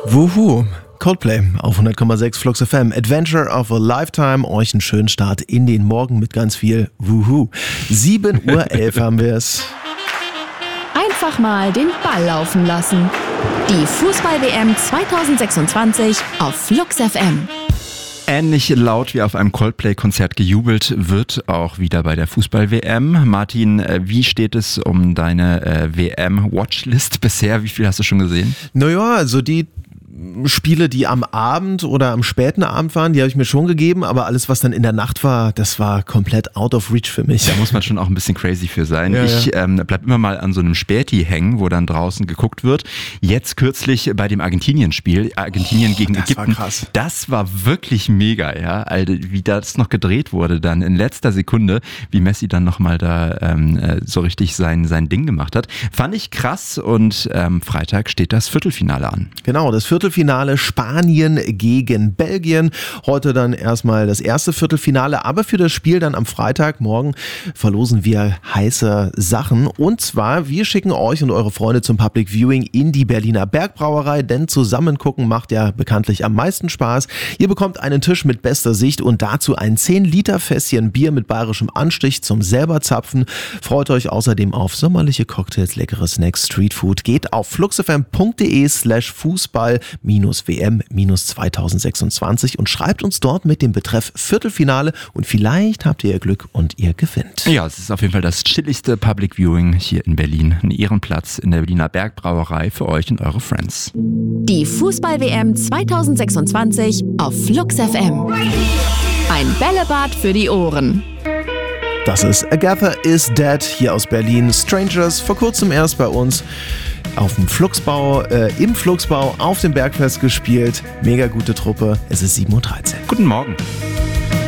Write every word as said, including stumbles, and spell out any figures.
Wuhu, Coldplay auf hundert Komma sechs Flux F M. Adventure of a Lifetime. Euch einen schönen Start in den Morgen mit ganz viel Wuhu. sieben Uhr elf haben wir es. Einfach mal den Ball laufen lassen. Die Fußball-W M zwanzig sechsundzwanzig auf Flux F M. Ähnlich laut wie auf einem Coldplay-Konzert gejubelt wird auch wieder bei der Fußball-W M. Martin, wie steht es um deine äh, W M-Watchlist bisher? Wie viel hast du schon gesehen? Naja, also die Spiele, die am Abend oder am späten Abend waren, die habe ich mir schon gegeben, aber alles, was dann in der Nacht war, das war komplett out of reach für mich. Da muss man schon auch ein bisschen crazy für sein. Ja, ich ja. ähm, bleib immer mal an so einem Späti hängen, wo dann draußen geguckt wird. Jetzt kürzlich bei dem Argentinien-Spiel, Argentinien oh, gegen das Ägypten. War krass. Das war wirklich mega, ja. Also, wie das noch gedreht wurde dann in letzter Sekunde, wie Messi dann nochmal da ähm, so richtig sein, sein Ding gemacht hat. Fand ich krass und ähm, Freitag steht das Viertelfinale an. Genau, das Viertelfinale Viertelfinale Spanien gegen Belgien. Heute dann erstmal das erste Viertelfinale, aber für das Spiel dann am Freitagmorgen verlosen wir heiße Sachen. Und zwar, wir schicken euch und eure Freunde zum Public Viewing in die Berliner Bergbrauerei, denn zusammen gucken macht ja bekanntlich am meisten Spaß. Ihr bekommt einen Tisch mit bester Sicht und dazu ein zehn Liter Fässchen Bier mit bayerischem Anstich zum selber zapfen. Freut euch außerdem auf sommerliche Cocktails, leckere Snacks, Streetfood. Geht auf fluxfm.de slash Fußball minus W M minus zwanzig sechsundzwanzig und schreibt uns dort mit dem Betreff Viertelfinale und vielleicht habt ihr Glück und ihr gewinnt. Ja, es ist auf jeden Fall das chilligste Public Viewing hier in Berlin. Ein Ehrenplatz in der Berliner Bergbrauerei für euch und eure Friends. Die Fußball-W M zwanzig sechsundzwanzig auf Flux F M. Ein Bällebad für die Ohren. Das ist Agatha is Dead hier aus Berlin. Strangers, vor kurzem erst bei uns auf dem Fluxbau, äh, im Fluxbau auf dem Bergfest gespielt. Mega gute Truppe. Es ist sieben Uhr dreizehn. Guten Morgen.